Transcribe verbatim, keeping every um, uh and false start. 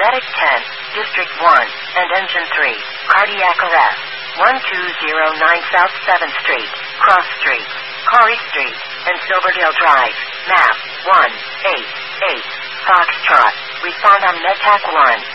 Medic ten, District one, and Engine three, cardiac arrest. one two zero nine South seventh Street, Cross Street, Corey Street, and Silverdale Drive. Map one eight eight, Foxtrot. Respond on MedTac one.